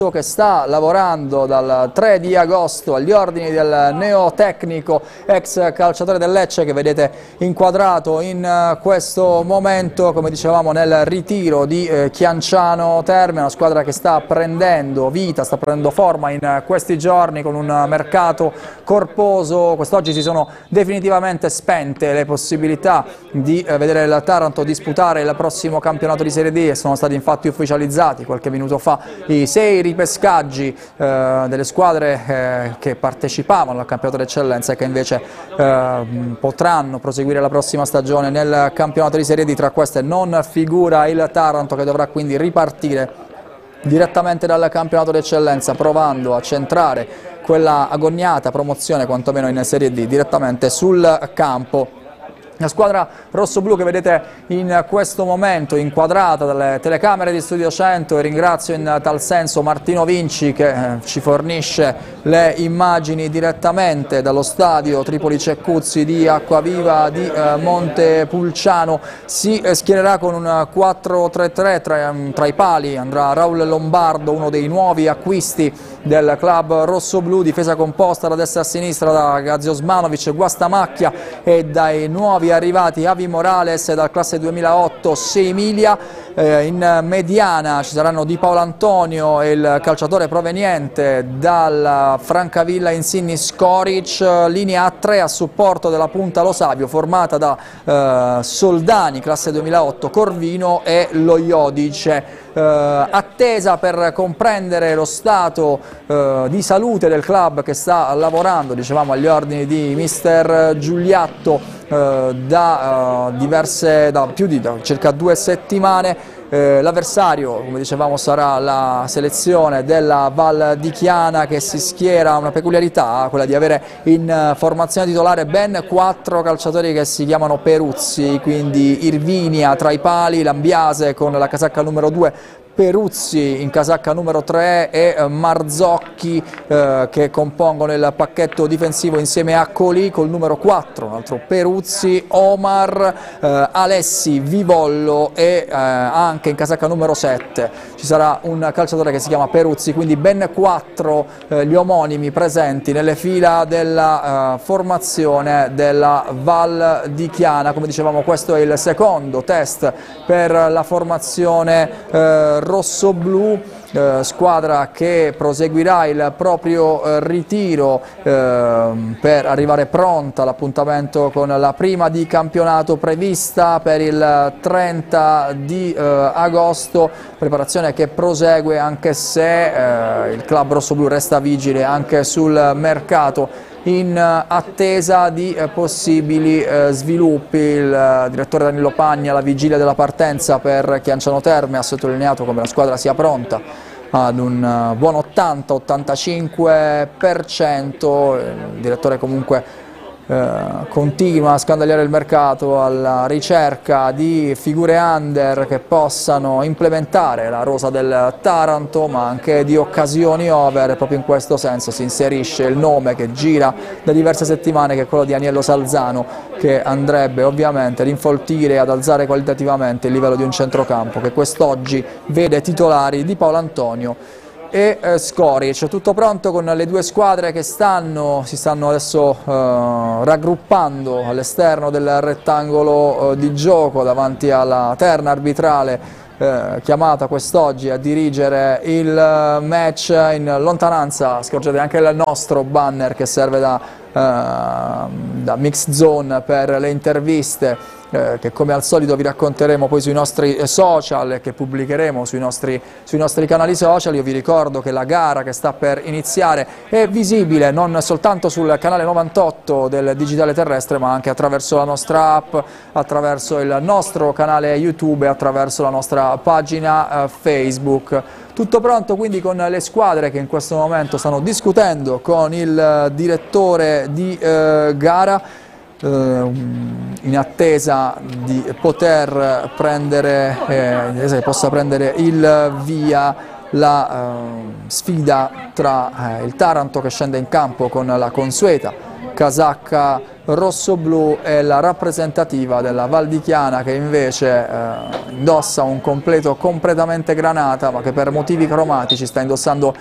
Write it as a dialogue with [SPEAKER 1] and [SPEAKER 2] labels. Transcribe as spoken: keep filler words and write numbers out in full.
[SPEAKER 1] che sta lavorando dal tre di agosto agli ordini del neotecnico ex calciatore del Lecce, che vedete inquadrato in questo momento, come dicevamo, nel ritiro di Chianciano Terme, una squadra che sta prendendo vita, sta prendendo forma in questi giorni con un mercato corposo. Quest'oggi si sono definitivamente spente le possibilità di vedere il Taranto disputare il prossimo campionato di Serie D e sono stati infatti ufficializzati qualche minuto fa i sei ripescaggi eh, delle squadre eh, che partecipavano al campionato d'eccellenza e che invece eh, potranno proseguire la prossima stagione nel campionato di Serie D. Tra queste non figura il Taranto, che dovrà quindi ripartire direttamente dal campionato d'eccellenza, provando a centrare quella agoniata promozione, quantomeno in Serie D, direttamente sul campo. La squadra rossoblu che vedete in questo momento inquadrata dalle telecamere di Studio cento, e ringrazio in tal senso Martino Vinci che eh, ci fornisce le immagini direttamente dallo stadio Tripoli Cecuzzi di Acquaviva di eh, Montepulciano. Si eh, schiererà con un quattro tre tre, tra, tra i pali andrà Raul Lombardo, uno dei nuovi acquisti del club rossoblu, difesa composta da destra a sinistra da Gazio Osmanovic, Guastamacchia, e dai nuovi arrivati Avi Morales dal classe duemilaotto Seimilia. Eh, in mediana ci saranno Di Paolo Antonio e il calciatore proveniente dal Francavilla Insigni Skoric, linea a tre a supporto della punta Lo Savio, formata da eh, Soldani classe duemilaotto, Corvino e Lo Iodice. Eh, attesa per comprendere lo stato eh, di salute del club, che sta lavorando, dicevamo, agli ordini di mister Giuliatto eh, da, eh, diverse, da più di da circa due settimane. Eh, L'avversario, come dicevamo, sarà la selezione della Val di Chiana, che si schiera, una peculiarità, quella di avere in formazione titolare ben quattro calciatori che si chiamano Peruzzi, quindi Irvinia tra i pali, Lambiase con la casacca numero due, Peruzzi in casacca numero tre e Marzocchi eh, che compongono il pacchetto difensivo insieme a Colì col numero quattro, un altro Peruzzi, Omar, eh, Alessi, Vivollo e eh, anche in casacca numero sette ci sarà un calciatore che si chiama Peruzzi, quindi ben quattro eh, gli omonimi presenti nelle fila della eh, formazione della Val di Chiana. Come dicevamo, questo è il secondo test per la formazione eh, rossoblu, eh, squadra che proseguirà il proprio eh, ritiro eh, per arrivare pronta all'appuntamento con la prima di campionato prevista per il trenta di eh, agosto, preparazione che prosegue anche se eh, il club rossoblu resta vigile anche sul mercato in attesa di eh, possibili eh, sviluppi. Il eh, direttore Danilo Pagna, alla vigilia della partenza per Chianciano Terme, ha sottolineato come la squadra sia pronta ad un uh, buon ottanta ottantacinque per cento. Il direttore comunque Uh, continua a scandagliare il mercato alla ricerca di figure under che possano implementare la rosa del Taranto, ma anche di occasioni over, e proprio in questo senso si inserisce il nome che gira da diverse settimane, che è quello di Aniello Salzano, che andrebbe ovviamente ad infoltire e ad alzare qualitativamente il livello di un centrocampo che quest'oggi vede titolari Di Paolo Antonio e eh, Skoric. Tutto pronto con le due squadre che stanno, si stanno adesso eh, raggruppando all'esterno del rettangolo eh, di gioco davanti alla terna arbitrale eh, chiamata quest'oggi a dirigere il match. In lontananza scorgete anche il nostro banner che serve da, eh, da mix zone per le interviste, Eh, che come al solito vi racconteremo poi sui nostri social e che pubblicheremo sui nostri, sui nostri canali social. Io vi ricordo che la gara che sta per iniziare è visibile non soltanto sul canale novantotto del Digitale Terrestre, ma anche attraverso la nostra app, attraverso il nostro canale YouTube e attraverso la nostra pagina eh, Facebook. Tutto pronto quindi con le squadre che in questo momento stanno discutendo con il direttore di eh, gara, in attesa di poter prendere, eh, che possa prendere il via la eh, sfida tra eh, il Taranto, che scende in campo con la consueta casacca rosso-blu è la rappresentativa della Val di Chiana, che invece eh, indossa un completo completamente granata, ma che per motivi cromatici sta indossando